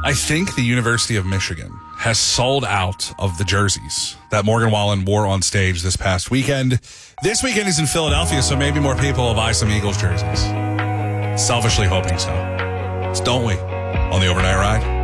I think the University of Michigan has sold out of the jerseys that Morgan Wallen wore on stage this past weekend. This weekend he's in Philadelphia, so maybe more people will buy some Eagles jerseys. Selfishly hoping so. Don't we? On the Overnight Ride.